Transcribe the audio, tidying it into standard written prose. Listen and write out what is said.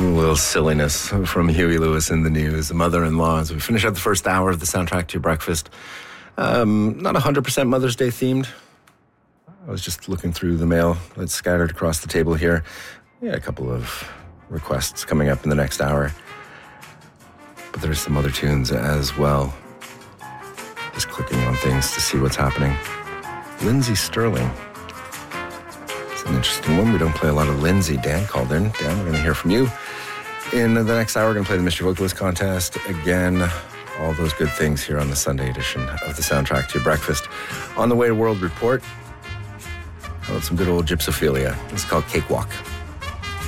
little silliness from Huey Lewis in the News, the mother-in-law. As we finish out the first hour of the soundtrack to your breakfast. Not 100% Mother's Day themed. I was just looking through the mail that's scattered across the table here. Yeah, a couple of requests coming up in the next hour. But there's some other tunes as well. Just clicking on things to see what's happening. Lindsey Sterling. It's an interesting one. We don't play a lot of Lindsey. Dan called in. Dan, we're going to hear from you. In the next hour, we're going to play the Mystery Vocalist Contest. Again, all those good things here on the Sunday edition of the Soundtrack to Your Breakfast. On the way to World Report, how about some good old Gypsophilia? It's called Cakewalk.